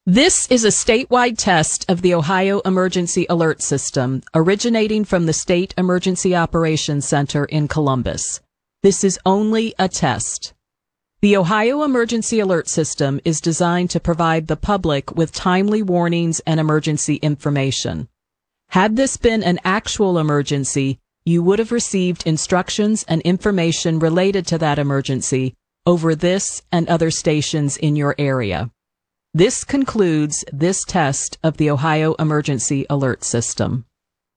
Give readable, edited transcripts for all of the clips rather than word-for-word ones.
This is a statewide test of the Ohio Emergency Alert System, originating from the State Emergency Operations Center in Columbus. This is only a test. The Ohio Emergency Alert System is designed to provide the public with timely warnings and emergency information. Had this been an actual emergency, you would have received instructions and information related to that emergency over this and other stations in your area. This concludes this test of the Ohio Emergency Alert System.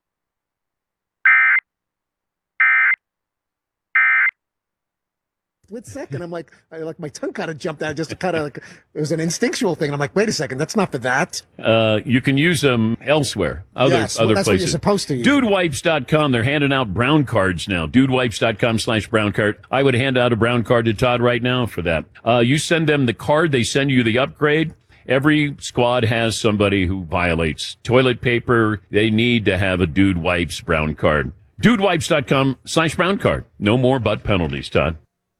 Split second, I'm like my tongue kind of jumped out, just kind of like it was an instinctual thing. And I'm like, wait a second, that's not for that. You can use them elsewhere, other that's places. What you're supposed to use. Dudewipes.com, they're handing out brown cards now. Dudewipes.com/brown card. I would hand out a brown card to Todd right now for that. You send them the card, they send you the upgrade. Every squad has somebody who violates toilet paper. They need to have a Dude Wipes brown card. Dudewipes.com/brown card. No more butt penalties, Todd.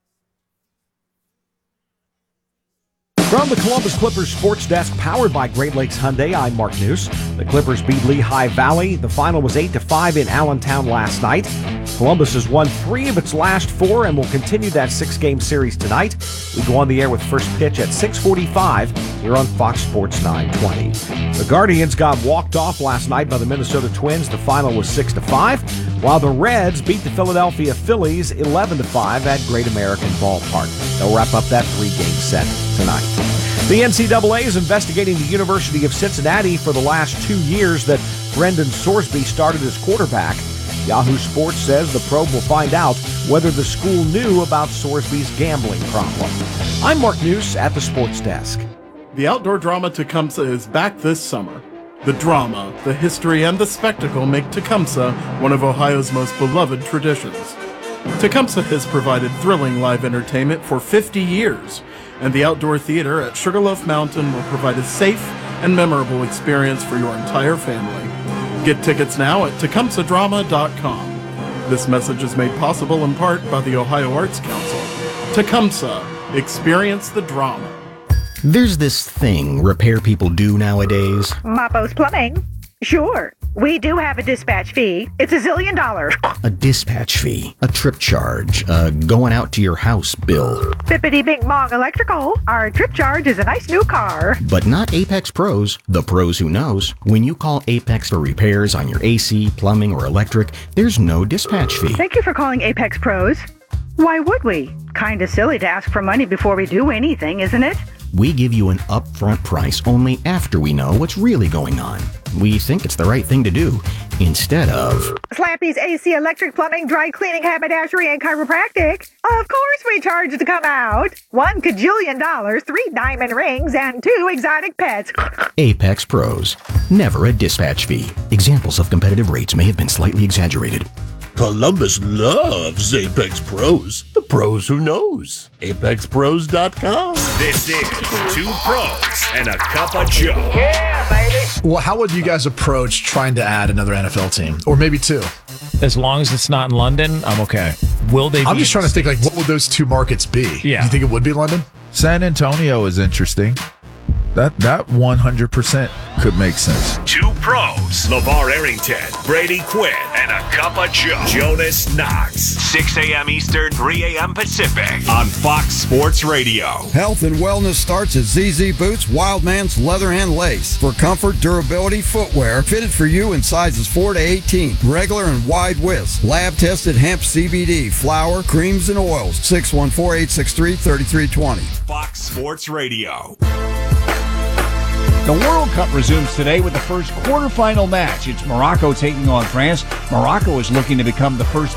From the Columbus Clippers Sports Desk, powered by Great Lakes Hyundai, I'm Mark News. The Clippers beat Lehigh Valley. The final was 8-5 in Allentown last night. Columbus has won 3 of its last 4 and will continue that 6-game series tonight. We go on the air with first pitch at 6:45 here on Fox Sports 920. The Guardians got walked off last night by the Minnesota Twins. The final was 6-5, while the Reds beat the Philadelphia Phillies 11-5 at Great American Ballpark. They'll wrap up that 3-game set tonight. The NCAA is investigating the University of Cincinnati for the last 2 years that Brendan Sorsby started as quarterback. Yahoo Sports says the probe will find out whether the school knew about Sorsby's gambling problem. I'm Mark News at the Sports Desk. The outdoor drama Tecumseh is back this summer. The drama, the history, and the spectacle make Tecumseh one of Ohio's most beloved traditions. Tecumseh has provided thrilling live entertainment for 50 years, and the outdoor theater at Sugarloaf Mountain will provide a safe and memorable experience for your entire family. Get tickets now at tecumsehdrama.com. This message is made possible in part by the Ohio Arts Council. Tecumseh, experience the drama. There's this thing repair people do nowadays. Mappo's Plumbing. Sure. We do have a dispatch fee. It's $1 zillion. A dispatch fee, a trip charge, going out to your house bill. Bippity Bing Bong Electrical. Our trip charge is a nice new car. But not Apex Pros, the pros who knows. When you call Apex for repairs on your AC, plumbing, or electric, there's no dispatch fee. Thank you for calling Apex Pros. Why would we? Kinda silly to ask for money before we do anything, isn't it? We give you an upfront price only after we know what's really going on. We think it's the right thing to do, instead of Slappy's AC, electric, plumbing, dry cleaning, haberdashery, and chiropractic. Of course we charge to come out. $1 kajillion, 3 diamond rings, and 2 exotic pets. Apex Pros. Never a dispatch fee. Examples of competitive rates may have been slightly exaggerated. Columbus loves Apex Pros. The pros who knows. ApexPros.com. This is 2 Pros and a Cup of Joe. Yeah, baby. Well, how would you guys approach trying to add another NFL team? Or maybe 2? As long as it's not in London, I'm okay. Will they be? I'm just trying to think, like, what would those 2 markets be? Yeah. Do you think it would be London? San Antonio is interesting. That 100% could make sense. 2 Pros, LeVar Arrington, Brady Quinn, and a Cup of Joe. Jonas Knox, 6 a.m. Eastern, 3 a.m. Pacific on Fox Sports Radio. Health and wellness starts at ZZ Boots, Wildman's Leather and Lace. For comfort, durability, footwear fitted for you in sizes 4 to 18, regular and wide widths. Lab-tested hemp CBD, flour, creams, and oils. 614-863-3320. Fox Sports Radio. The World Cup resumes today with the first quarterfinal match. It's Morocco taking on France. Morocco is looking to become the first